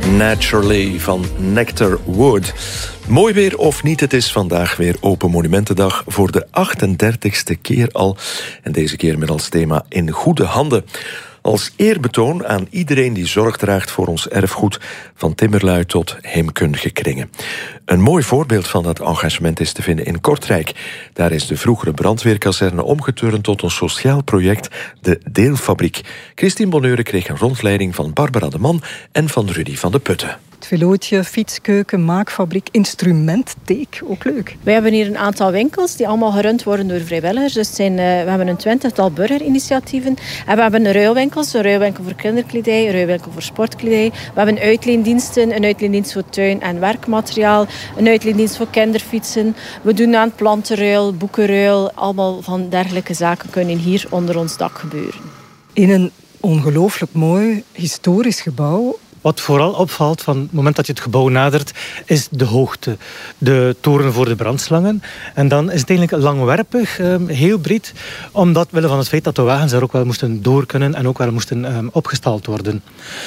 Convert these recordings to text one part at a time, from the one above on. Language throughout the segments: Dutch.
Naturally van Nectar Wood. Mooi weer of niet, het is vandaag weer Open Monumentendag voor de 38e keer al. En deze keer met als thema In Goede Handen. Als eerbetoon aan iedereen die zorg draagt voor ons erfgoed, van timmerlui tot heemkundige kringen. Een mooi voorbeeld van dat engagement is te vinden in Kortrijk. Daar is de vroegere brandweerkazerne omgeturnd tot een sociaal project, de Deelfabriek. Christine Bonheure kreeg een rondleiding van Barbara de Man en van Rudy van de Putten. Het velootje, fietskeuken, maakfabriek, instrumenttheek, ook leuk. Wij hebben hier een aantal winkels die allemaal gerund worden door vrijwilligers. Dus we hebben een 20-tal burgerinitiatieven. En we hebben ruilwinkels, een ruilwinkel voor kinderkledij, een ruilwinkel voor sportkledij. We hebben uitleendiensten, een uitleendienst voor tuin- en werkmateriaal, een uitleendienst voor kinderfietsen. We doen aan plantenruil, boekenruil. Allemaal van dergelijke zaken kunnen hier onder ons dak gebeuren. In een ongelooflijk mooi historisch gebouw. Wat vooral opvalt van het moment dat je het gebouw nadert, is de hoogte. De toren voor de brandslangen. En dan is het eigenlijk langwerpig, heel breed, omdat wille van het feit dat de wagens er ook wel moesten door kunnen en ook wel moesten opgestald worden.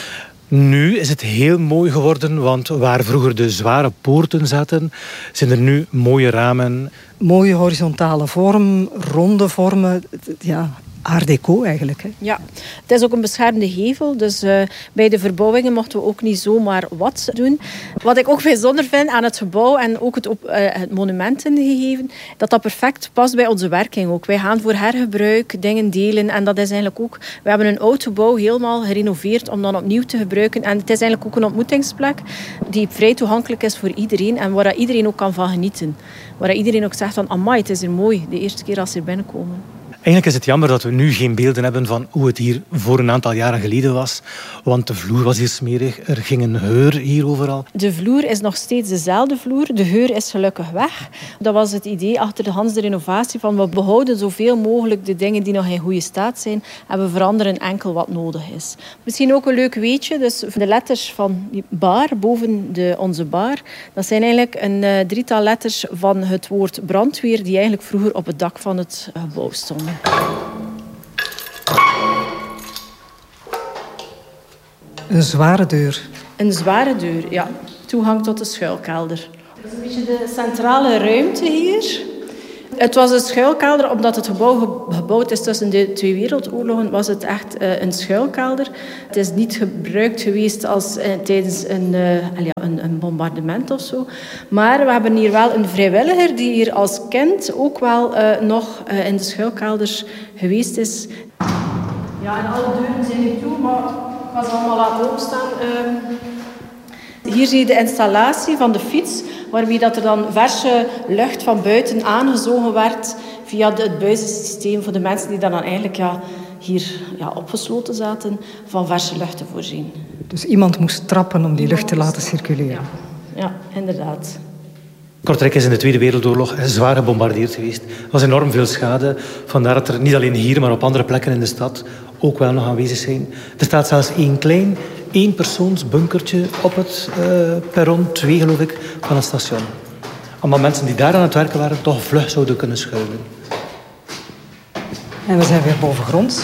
Nu is het heel mooi geworden, want waar vroeger de zware poorten zaten, zijn er nu mooie ramen. Mooie horizontale vorm, ronde vormen, ja, art déco eigenlijk. Hè? Ja, het is ook een beschermde gevel, dus bij de verbouwingen mochten we ook niet zomaar wat doen. Wat ik ook bijzonder vind aan het gebouw en ook het monumentengegeven, dat perfect past bij onze werking ook. Wij gaan voor hergebruik, dingen delen en dat is eigenlijk ook... We hebben een oud gebouw helemaal gerenoveerd om dan opnieuw te gebruiken en het is eigenlijk ook een ontmoetingsplek die vrij toegankelijk is voor iedereen en waar iedereen ook kan van genieten. Waar iedereen ook zegt van, amai, het is hier mooi, de eerste keer als ze er binnenkomen. Eigenlijk is het jammer dat we nu geen beelden hebben van hoe het hier voor een aantal jaren geleden was. Want de vloer was hier smerig. Er ging een geur hier overal. De vloer is nog steeds dezelfde vloer. De geur is gelukkig weg. Dat was het idee achter de renovatie. Van we behouden zoveel mogelijk de dingen die nog in goede staat zijn. En we veranderen enkel wat nodig is. Misschien ook een leuk weetje. Dus de letters van die bar, boven onze bar. Dat zijn eigenlijk een drietal letters van het woord brandweer. Die eigenlijk vroeger op het dak van het gebouw stonden. Een zware deur. Een zware deur, ja. Toegang tot de schuilkelder. Dat is een beetje de centrale ruimte hier. Het was een schuilkelder, omdat het gebouw gebouwd is tussen de twee wereldoorlogen, was het echt een schuilkelder. Het is niet gebruikt geweest als tijdens een bombardement of zo. Maar we hebben hier wel een vrijwilliger die hier als kind ook wel nog in de schuilkelders geweest is. Ja, en alle deuren zijn nu toe, maar ik ga ze allemaal laten openstaan. Hier zie je de installatie van de fiets, waarbij dat er dan verse lucht van buiten aangezogen werd via het buizensysteem voor de mensen die dan eigenlijk hier opgesloten zaten, van verse lucht te voorzien. Dus iemand moest trappen om die lucht te laten circuleren. Ja, inderdaad. Kortrijk is in de Tweede Wereldoorlog zwaar gebombardeerd geweest. Er was enorm veel schade. Vandaar dat er niet alleen hier, maar op andere plekken in de stad ook wel nog aanwezig zijn. Er staat zelfs één klein eenpersoonsbunkertje op het perron, 2 geloof ik, van het station. Allemaal mensen die daar aan het werken waren, toch vlug zouden kunnen schuilen. En we zijn weer bovengronds.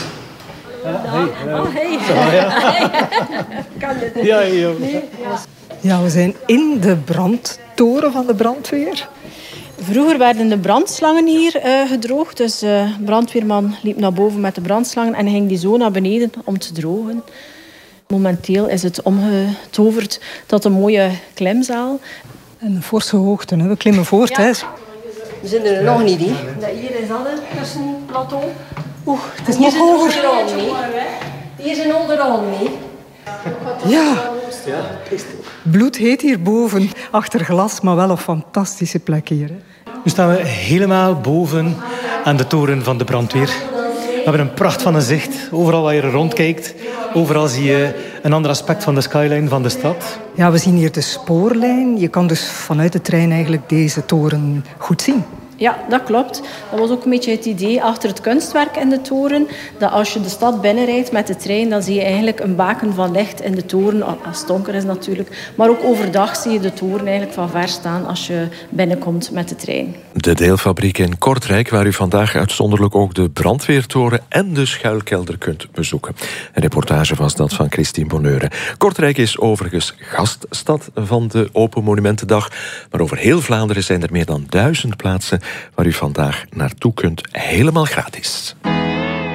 Kan dit? Ja. Ja, we zijn in de brandtoren van de brandweer. Vroeger werden de brandslangen hier gedroogd. Dus de brandweerman liep naar boven met de brandslangen en ging die zo naar beneden om te drogen. Momenteel is het omgetoverd tot een mooie klimzaal. En een forse hoogte, hè? We klimmen voort. Ja. Hè? We zijn er nog niet, hè? Hier is al een tussenplateau. Oeh, het is nog hoger. Hier is een onderaan, nee. Ja, bloedheet hierboven, achter glas, maar wel een fantastische plek hier. Hè? Nu staan we helemaal boven aan de toren van de brandweer. We hebben een pracht van een zicht. Overal waar je rondkijkt, overal zie je een ander aspect van de skyline van de stad. Ja, we zien hier de spoorlijn. Je kan dus vanuit de trein eigenlijk deze toren goed zien. Ja, dat klopt. Dat was ook een beetje het idee achter het kunstwerk in de toren. Dat als je de stad binnenrijdt met de trein, dan zie je eigenlijk een baken van licht in de toren. Als het donker is natuurlijk. Maar ook overdag zie je de toren eigenlijk van ver staan als je binnenkomt met de trein. De deelfabriek in Kortrijk, waar u vandaag uitzonderlijk ook de brandweertoren en de schuilkelder kunt bezoeken. Een reportage was dat van Christine Bonheuren. Kortrijk is overigens gaststad van de Open Monumentendag. Maar over heel Vlaanderen zijn er meer dan 1000 plaatsen waar u vandaag naartoe kunt, helemaal gratis.